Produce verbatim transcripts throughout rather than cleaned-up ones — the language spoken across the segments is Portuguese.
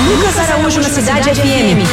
Lucas Araújo na Cidade F M.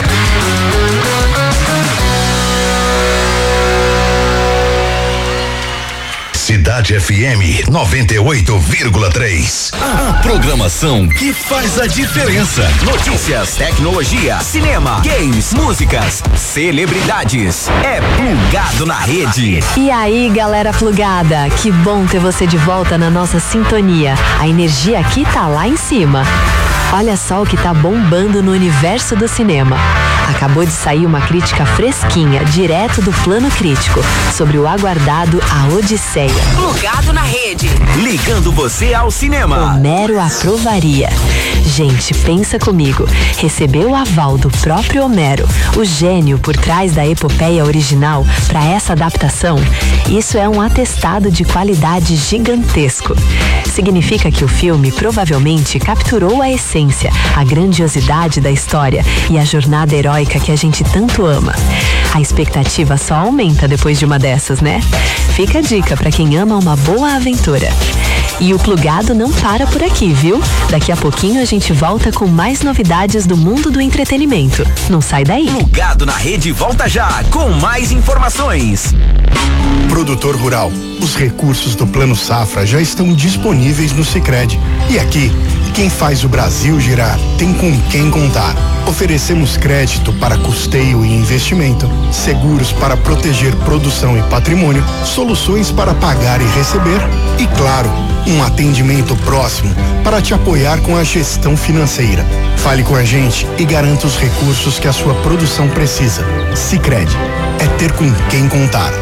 Cidade F M noventa e oito vírgula três. A programação que faz a diferença. Notícias, tecnologia, cinema, games, músicas, celebridades. É Plugado na Rede. E aí, galera plugada, que bom ter você de volta na nossa sintonia. A energia aqui tá lá em cima. Olha só o que tá bombando no universo do cinema. Acabou de sair uma crítica fresquinha, direto do Plano Crítico, sobre o aguardado A Odisseia. Plugado na Rede. Ligando você ao cinema. Homero aprovaria. Gente, pensa comigo. Recebeu o aval do próprio Homero, o gênio por trás da epopeia original, para essa adaptação. Isso é um atestado de qualidade gigantesco. Significa que o filme provavelmente capturou a essência, a grandiosidade da história e a jornada heróica que a gente tanto ama. A expectativa só aumenta depois de uma dessas, né? Fica a dica para quem ama uma boa aventura. E o Plugado não para por aqui, viu? Daqui a pouquinho a gente volta com mais novidades do mundo do entretenimento. Não sai daí. Plugado na Rede volta já com mais informações. Produtor rural, os recursos do Plano Safra já estão disponíveis no Sicredi. E aqui, quem faz o Brasil girar tem com quem contar. Oferecemos crédito para custeio e investimento, seguros para proteger produção e patrimônio, soluções para pagar e receber e, claro, um atendimento próximo para te apoiar com a gestão financeira. Fale com a gente e garanta os recursos que a sua produção precisa. Sicredi, é ter com quem contar.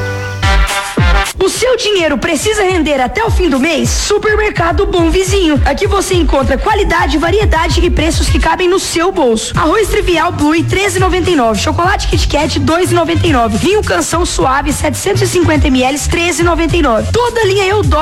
O seu dinheiro precisa render até o fim do mês? Supermercado Bom Vizinho. Aqui você encontra qualidade, variedade e preços que cabem no seu bolso. Arroz Trivial Blue treze e noventa e nove. Chocolate Kit Kat dois e noventa e nove. Vinho Canção Suave setecentos e cinquenta mililitros treze e noventa e nove. Toda linha Eudoro